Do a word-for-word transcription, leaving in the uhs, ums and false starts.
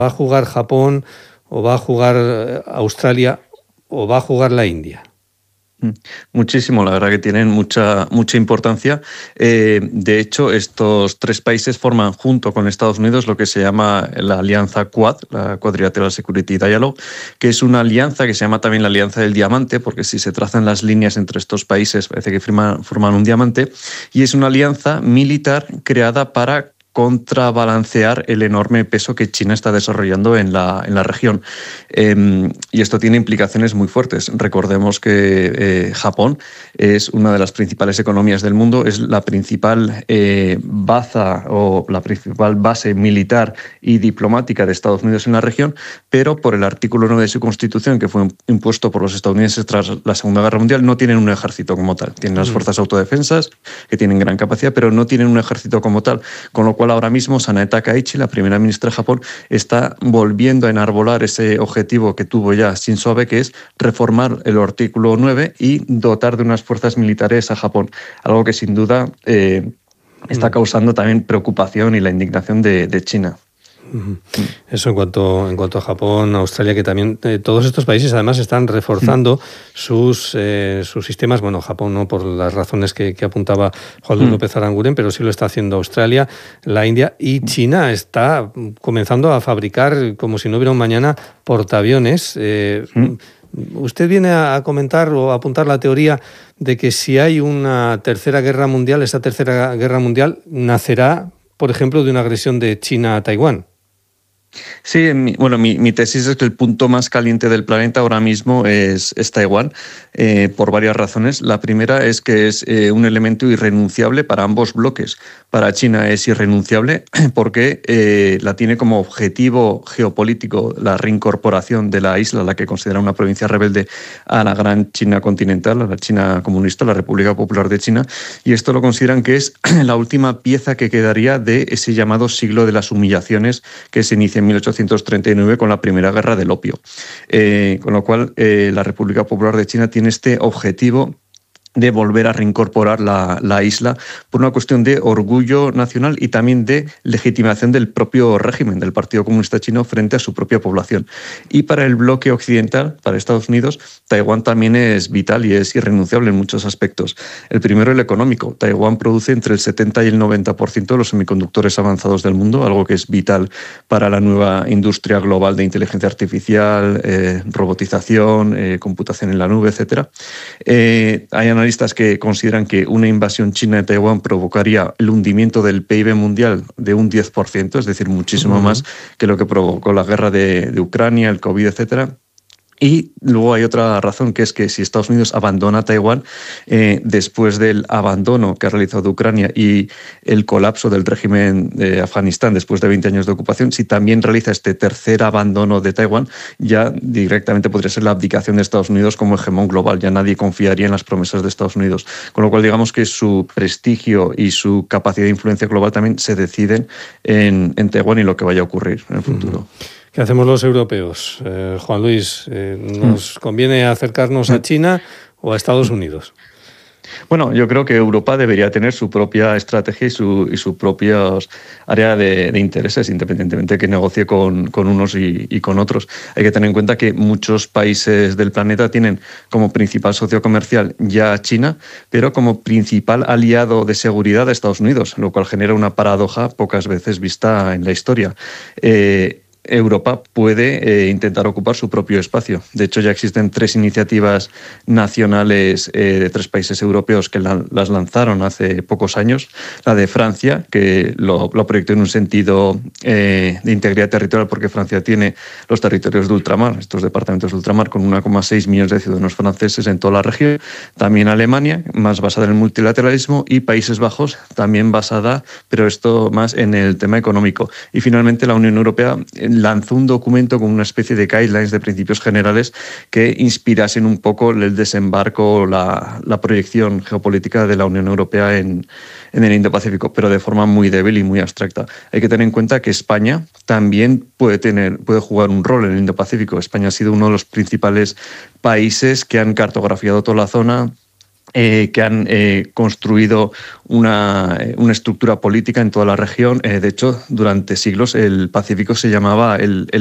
¿Va a jugar Japón o va a jugar Australia o va a jugar la India? Muchísimo, la verdad que tienen mucha, mucha importancia. Eh, de hecho, estos tres países forman junto con Estados Unidos lo que se llama la Alianza Quad, la Quadrilateral Security Dialogue, que es una alianza que se llama también la Alianza del Diamante, porque si se trazan las líneas entre estos países parece que forman, forman un diamante, y es una alianza militar creada para contrabalancear el enorme peso que China está desarrollando en la, en la región. Eh, y esto tiene implicaciones muy fuertes. Recordemos que eh, Japón es una de las principales economías del mundo, es la principal eh, baza o la principal base militar y diplomática de Estados Unidos en la región, pero por el artículo nueve de su constitución, que fue impuesto por los estadounidenses tras la Segunda Guerra Mundial, no tienen un ejército como tal. Tienen las fuerzas autodefensas, que tienen gran capacidad, pero no tienen un ejército como tal, con lo cual ahora mismo Sanae Takaichi, la primera ministra de Japón, está volviendo a enarbolar ese objetivo que tuvo ya Shinzo Abe, que es reformar el artículo nueve y dotar de unas fuerzas militares a Japón, algo que sin duda eh, está causando también preocupación y la indignación de, de China. Eso en cuanto, en cuanto a Japón, Australia, que también eh, todos estos países además están reforzando mm. sus, eh, sus sistemas. Bueno, Japón no por las razones que, que apuntaba Juan Luis mm. López Aranguren, pero sí lo está haciendo Australia, la India y China está comenzando a fabricar, como si no hubiera un mañana, portaaviones. Eh, mm. Usted viene a comentar o a apuntar la teoría de que si hay una tercera guerra mundial, esa tercera guerra mundial nacerá, por ejemplo, de una agresión de China a Taiwán. Sí, mi, bueno, mi, mi tesis es que el punto más caliente del planeta ahora mismo es, es Taiwán, eh, por varias razones. La primera es que es eh, un elemento irrenunciable para ambos bloques. Para China es irrenunciable porque eh, la tiene como objetivo geopolítico la reincorporación de la isla, la que considera una provincia rebelde, a la gran China continental, a la China comunista, la República Popular de China, y esto lo consideran que es la última pieza que quedaría de ese llamado siglo de las humillaciones que se inicia en mil ochocientos treinta y nueve con la Primera Guerra del Opio. Eh, con lo cual, eh, la República Popular de China tiene este objetivo de volver a reincorporar la, la isla por una cuestión de orgullo nacional y también de legitimación del propio régimen del Partido Comunista Chino frente a su propia población. Y para el bloque occidental, para Estados Unidos, Taiwán también es vital y es irrenunciable en muchos aspectos. El primero, el económico. Taiwán produce entre el setenta y el noventa por ciento de los semiconductores avanzados del mundo, algo que es vital para la nueva industria global de inteligencia artificial, eh, robotización, eh, computación en la nube, etcétera. Eh, hay analistas que consideran que una invasión china de Taiwán provocaría el hundimiento del P I B mundial de un diez por ciento, es decir, muchísimo uh-huh. más que lo que provocó la guerra de, de Ucrania, el COVID, etcétera. Y luego hay otra razón, que es que si Estados Unidos abandona Taiwán, eh, después del abandono que ha realizado Ucrania y el colapso del régimen de Afganistán después de veinte años de ocupación, si también realiza este tercer abandono de Taiwán, ya directamente podría ser la abdicación de Estados Unidos como hegemón global. Ya nadie confiaría en las promesas de Estados Unidos. Con lo cual, digamos que su prestigio y su capacidad de influencia global también se deciden en, en Taiwán y lo que vaya a ocurrir en el futuro. Uh-huh. ¿Qué hacemos los europeos? Eh, Juan Luis, eh, ¿nos conviene acercarnos a China o a Estados Unidos? Bueno, yo creo que Europa debería tener su propia estrategia y su, y su propia área de, de intereses, independientemente de que negocie con, con unos y, y con otros. Hay que tener en cuenta que muchos países del planeta tienen como principal socio comercial ya a China, pero como principal aliado de seguridad a Estados Unidos, lo cual genera una paradoja pocas veces vista en la historia. Eh, Europa puede eh, intentar ocupar su propio espacio. De hecho, ya existen tres iniciativas nacionales eh, de tres países europeos que la, las lanzaron hace pocos años. La de Francia, que lo, lo proyectó en un sentido eh, de integridad territorial, porque Francia tiene los territorios de ultramar, estos departamentos de ultramar, con uno coma seis millones de ciudadanos franceses en toda la región. También Alemania, más basada en el multilateralismo, y Países Bajos, también basada, pero esto más en el tema económico. Y finalmente la Unión Europea lanzó un documento con una especie de guidelines, de principios generales, que inspirasen un poco el desembarco, la, la proyección geopolítica de la Unión Europea en, en el Indo-Pacífico, pero de forma muy débil y muy abstracta. Hay que tener en cuenta que España también puede, tener, puede jugar un rol en el Indo-Pacífico. España ha sido uno de los principales países que han cartografiado toda la zona, Eh, que han eh, construido una, una estructura política en toda la región. Eh, de hecho, durante siglos el Pacífico se llamaba el, el